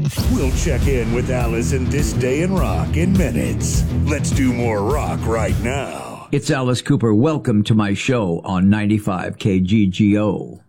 We'll check in with Alice in This Day in Rock in minutes. Let's do more rock right now. It's Alice Cooper. Welcome to my show on 95 KGGO.